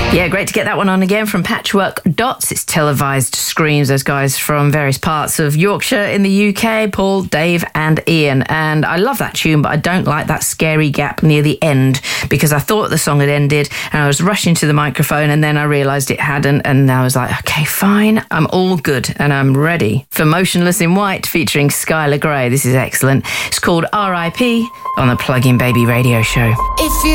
Yeah, great to get that one on again from Patchwork Dots. It's televised screams, those guys from various parts of Yorkshire in the UK, Paul, Dave and Ian. And I love that tune, but I don't like that scary gap near the end because I thought the song had ended and I was rushing to the microphone and then I realised it hadn't and I was like, okay, fine, I'm all good and I'm ready for Motionless in White featuring Skylar Grey. This is excellent. It's called R.I.P. on the Plug-in Baby Radio Show. If you